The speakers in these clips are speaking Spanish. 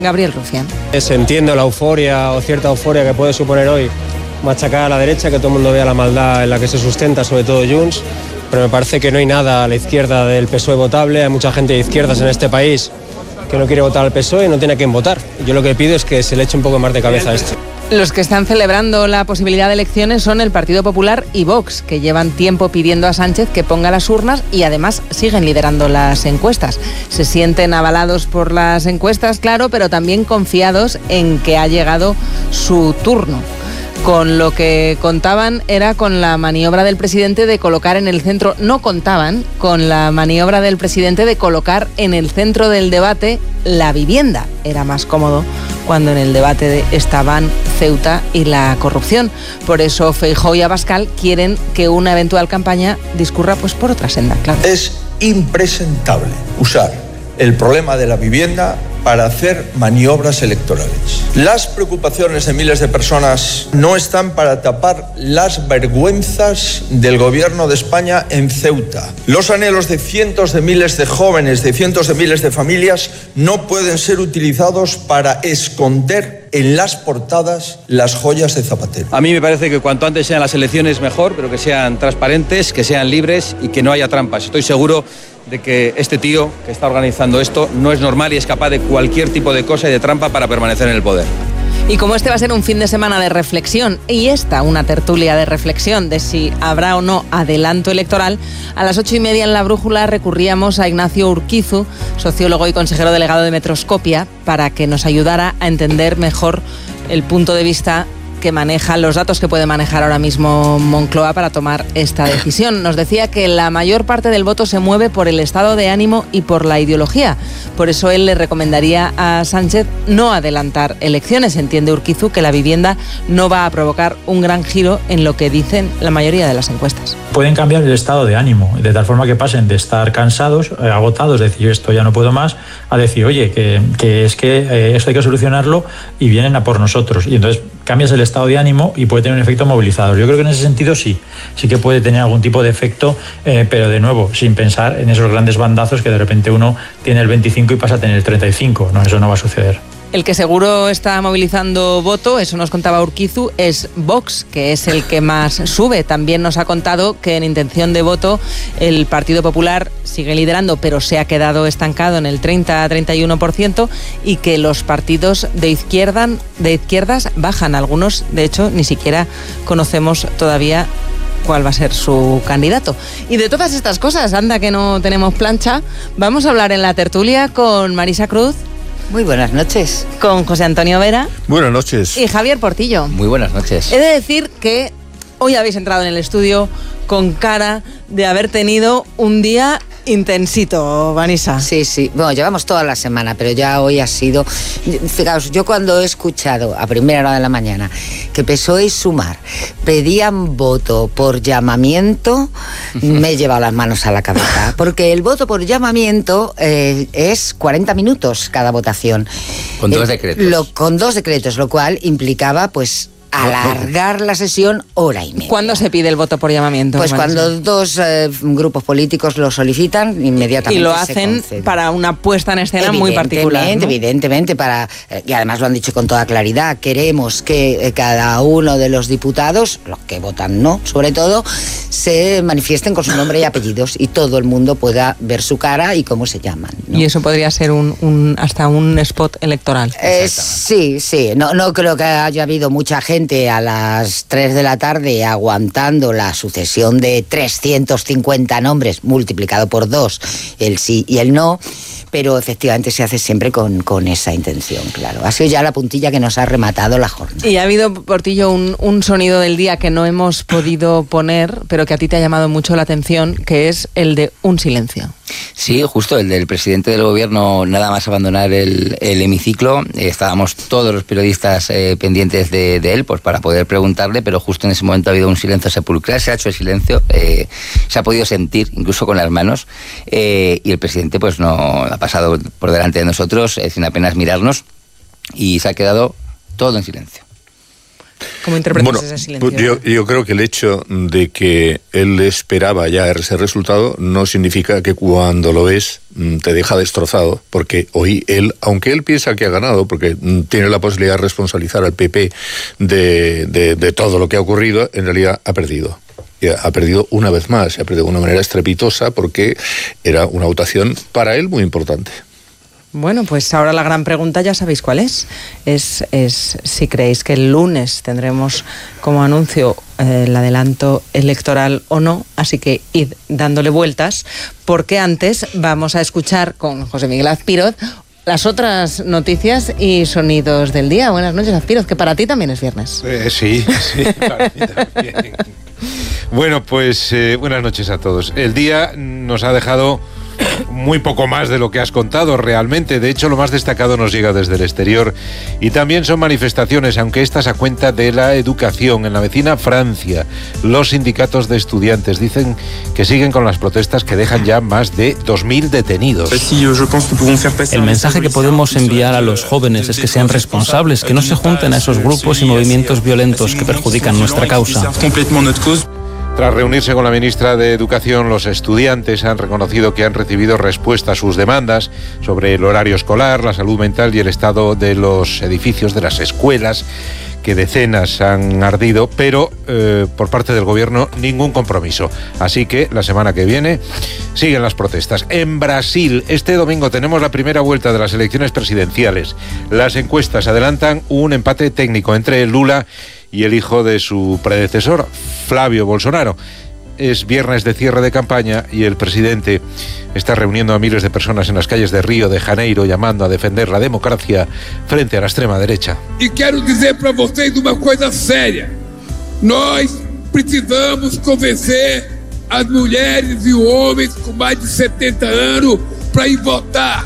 Gabriel Rufián. Entiendo la euforia o cierta euforia que puede suponer hoy machacar a la derecha, que todo el mundo vea la maldad en la que se sustenta, sobre todo Junts, pero me parece que no hay nada a la izquierda del PSOE votable. Hay mucha gente de izquierdas en este país que no quiere votar al PSOE y no tiene a quién votar. Yo lo que pido es que se le eche un poco más de cabeza a esto. Los que están celebrando la posibilidad de elecciones son el Partido Popular y Vox, que llevan tiempo pidiendo a Sánchez que ponga las urnas y además siguen liderando las encuestas. Se sienten avalados por las encuestas, claro, pero también confiados en que ha llegado su turno. Con lo que contaban era con la maniobra del presidente de colocar en el centro, no contaban con la maniobra del presidente de colocar en el centro del debate la vivienda. Era más cómodo cuando en el debate estaban Ceuta y la corrupción. Por eso Feijóo y Abascal quieren que una eventual campaña discurra pues por otra senda, claro. Es impresentable usar el problema de la vivienda para hacer maniobras electorales. Las preocupaciones de miles de personas no están para tapar las vergüenzas del gobierno de España en Ceuta. Los anhelos de cientos de miles de jóvenes, de cientos de miles de familias, no pueden ser utilizados para esconder en las portadas las joyas de Zapatero. A mí me parece que cuanto antes sean las elecciones mejor, pero que sean transparentes, que sean libres y que no haya trampas. Estoy seguro de que este tío que está organizando esto no es normal y es capaz de cualquier tipo de cosa y de trampa para permanecer en el poder. Y como este va a ser un fin de semana de reflexión y esta una tertulia de reflexión de si habrá o no adelanto electoral, a las 8:30 en La Brújula recurríamos a Ignacio Urquizu, sociólogo y consejero delegado de Metroscopia, para que nos ayudara a entender mejor el punto de vista que maneja, los datos que puede manejar ahora mismo Moncloa para tomar esta decisión. Nos decía que la mayor parte del voto se mueve por el estado de ánimo y por la ideología. Por eso él le recomendaría a Sánchez no adelantar elecciones. Entiende Urquizu que la vivienda no va a provocar un gran giro en lo que dicen la mayoría de las encuestas. Pueden cambiar el estado de ánimo, de tal forma que pasen de estar cansados, agotados, de decir esto ya no puedo más, a decir, oye, que esto hay que solucionarlo y vienen a por nosotros. Y entonces cambias el estado de ánimo y puede tener un efecto movilizador. Yo creo que en ese sentido sí que puede tener algún tipo de efecto, pero de nuevo, sin pensar en esos grandes bandazos que de repente uno tiene el 25 y pasa a tener el 35. No, eso no va a suceder. El que seguro está movilizando voto, eso nos contaba Urquizu, es Vox, que es el que más sube. También nos ha contado que en intención de voto el Partido Popular sigue liderando, pero se ha quedado estancado en el 30-31% y que los partidos de izquierdas bajan. Algunos, de hecho, ni siquiera conocemos todavía cuál va a ser su candidato. Y de todas estas cosas, anda que no tenemos plancha, vamos a hablar en la tertulia con Marisa Cruz. Muy buenas noches. Con José Antonio Vera. Buenas noches. Y Javier Portillo. Muy buenas noches. He de decir que hoy habéis entrado en el estudio con cara de haber tenido un día intensito, Vanessa. Sí. Bueno, llevamos toda la semana, pero ya hoy ha sido... Fijaos, yo cuando he escuchado a primera hora de la mañana que PSOE y Sumar pedían voto por llamamiento, me he llevado las manos a la cabeza. Porque el voto por llamamiento es 40 minutos cada votación. Con 2 decretos. Con 2 decretos, lo cual implicaba, pues, alargar la sesión hora y media. ¿Cuándo se pide el voto por llamamiento? Pues cuando 2 grupos políticos lo solicitan, inmediatamente. Y lo hacen para una puesta en escena muy particular, ¿no? Evidentemente, y además lo han dicho con toda claridad, queremos que cada uno de los diputados, los que votan no, sobre todo, se manifiesten con su nombre y apellidos y todo el mundo pueda ver su cara y cómo se llaman, ¿no? Y eso podría ser hasta un spot electoral. Sí. No creo que haya habido mucha gente a las 3 de la tarde aguantando la sucesión de 350 nombres multiplicado por 2, el sí y el no, pero efectivamente se hace siempre con esa intención, claro. Ha sido ya la puntilla que nos ha rematado la jornada. Y ha habido, Portillo, un sonido del día que no hemos podido poner, pero que a ti te ha llamado mucho la atención, que es el de un silencio. Sí, justo, el del presidente del gobierno nada más abandonar el hemiciclo. Estábamos todos los periodistas pendientes de él, pues para poder preguntarle, pero justo en ese momento ha habido un silencio sepulcral, se ha hecho el silencio, se ha podido sentir, incluso con las manos, y el presidente pues no ha pasado por delante de nosotros sin apenas mirarnos y se ha quedado todo en silencio. ¿Cómo interpretas ese silencio? Yo creo que el hecho de que él esperaba ya ese resultado no significa que cuando lo ves te deja destrozado, porque hoy él, aunque él piensa que ha ganado, porque tiene la posibilidad de responsabilizar al PP de todo lo que ha ocurrido, en realidad ha perdido. Ha perdido una vez más, ha perdido de una manera estrepitosa, porque era una votación para él muy importante. Bueno, pues ahora la gran pregunta ya sabéis cuál es si creéis que el lunes tendremos como anuncio el adelanto electoral o no, así que id dándole vueltas, porque antes vamos a escuchar con José Miguel Azpiroz las otras noticias y sonidos del día. Buenas noches, Azpiroz, que para ti también es viernes. Sí, para mí también. Bueno, pues buenas noches a todos. El día nos ha dejado muy poco más de lo que has contado realmente. De hecho, lo más destacado nos llega desde el exterior y también son manifestaciones, aunque estas a cuenta de la educación. En la vecina Francia, los sindicatos de estudiantes dicen que siguen con las protestas que dejan ya más de 2.000 detenidos. El mensaje que podemos enviar a los jóvenes es que sean responsables, que no se junten a esos grupos y movimientos violentos que perjudican nuestra causa. Tras reunirse con la ministra de Educación, los estudiantes han reconocido que han recibido respuesta a sus demandas sobre el horario escolar, la salud mental y el estado de los edificios de las escuelas, que decenas han ardido, pero por parte del gobierno ningún compromiso. Así que la semana que viene siguen las protestas. En Brasil, este domingo tenemos la primera vuelta de las elecciones presidenciales. Las encuestas adelantan un empate técnico entre Lula y el hijo de su predecesor, Flávio Bolsonaro. Es viernes de cierre de campaña y el presidente está reuniendo a miles de personas en las calles de Río de Janeiro, llamando a defender la democracia frente a la extrema derecha. Y quiero dizer para vocês uma coisa séria. Nós precisamos convencer as mulheres e homens com mais de 70 anos para ir votar.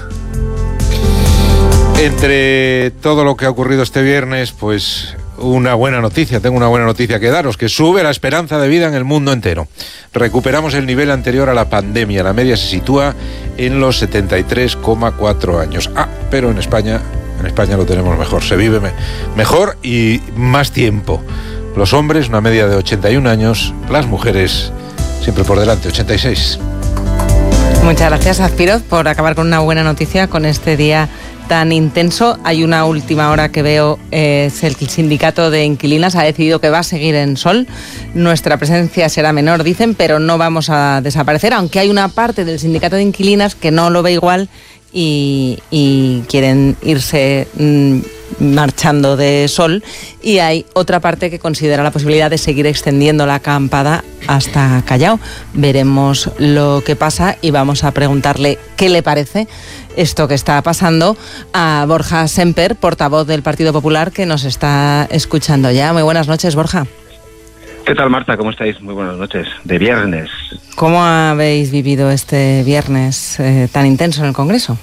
Entre todo lo que ha ocurrido este viernes, pues una buena noticia, tengo una buena noticia que daros, que sube la esperanza de vida en el mundo entero. Recuperamos el nivel anterior a la pandemia, la media se sitúa en los 73,4 años. Pero en España lo tenemos mejor, se vive mejor y más tiempo. Los hombres, una media de 81 años, las mujeres siempre por delante, 86. Muchas gracias, Azpiroz, por acabar con una buena noticia con este día tan intenso. Hay una última hora que veo, es el sindicato de inquilinas ha decidido que va a seguir en Sol. Nuestra presencia será menor, dicen, pero no vamos a desaparecer, aunque hay una parte del sindicato de inquilinas que no lo ve igual y quieren irse marchando de Sol, y hay otra parte que considera la posibilidad de seguir extendiendo la acampada hasta Callao. Veremos lo que pasa y vamos a preguntarle qué le parece esto que está pasando a Borja Semper, portavoz del Partido Popular, que nos está escuchando ya. Muy buenas noches, Borja. ¿Qué tal, Marta? ¿Cómo estáis? Muy buenas noches. De viernes. ¿Cómo habéis vivido este viernes tan intenso en el Congreso?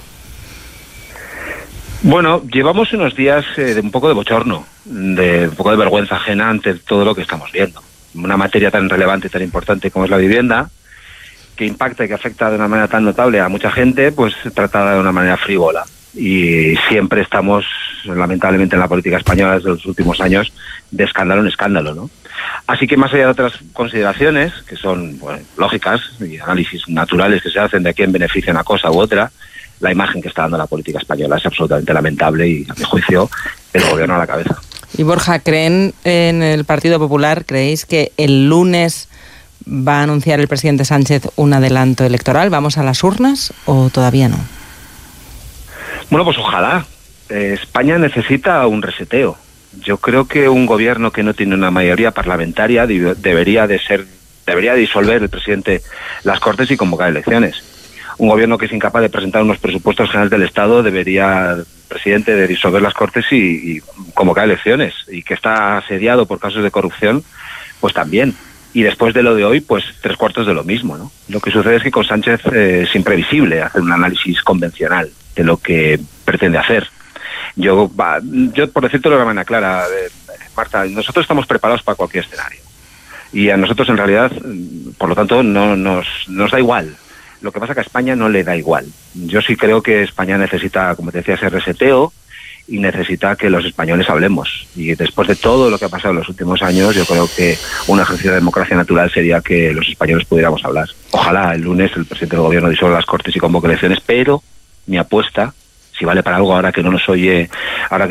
Bueno, llevamos unos días de un poco de bochorno, de un poco de vergüenza ajena ante todo lo que estamos viendo. Una materia tan relevante y tan importante como es la vivienda, que impacta y que afecta de una manera tan notable a mucha gente, pues tratada de una manera frívola. Y siempre estamos, lamentablemente, en la política española desde los últimos años, de escándalo en escándalo, ¿no? Así que más allá de otras consideraciones, que son lógicas y análisis naturales que se hacen de a quién beneficia una cosa u otra, la imagen que está dando la política española es absolutamente lamentable y, a mi juicio, el gobierno a la cabeza. Y Borja, ¿creen en el Partido Popular, creéis que el lunes va a anunciar el presidente Sánchez un adelanto electoral? ¿Vamos a las urnas o todavía no? Bueno, pues ojalá. España necesita un reseteo. Yo creo que un gobierno que no tiene una mayoría parlamentaria debería disolver el presidente las Cortes y convocar elecciones. Un gobierno que es incapaz de presentar unos presupuestos generales del Estado debería, el presidente, de disolver las Cortes y convocar elecciones. Y que está asediado por casos de corrupción, pues también. Y después de lo de hoy, pues 3/4 de lo mismo, ¿no? Lo que sucede es que con Sánchez es imprevisible hacer un análisis convencional de lo que pretende hacer. Yo por decírtelo de una manera clara, Marta, nosotros estamos preparados para cualquier escenario. Y a nosotros, en realidad, por lo tanto, no nos da igual. Lo que pasa es que a España no le da igual. Yo sí creo que España necesita, como te decía, ese reseteo y necesita que los españoles hablemos. Y después de todo lo que ha pasado en los últimos años, yo creo que un ejercicio de democracia natural sería que los españoles pudiéramos hablar. Ojalá el lunes el presidente del gobierno disuelva las Cortes y convoque elecciones, pero mi apuesta, si vale para algo ahora que no nos oye, ahora que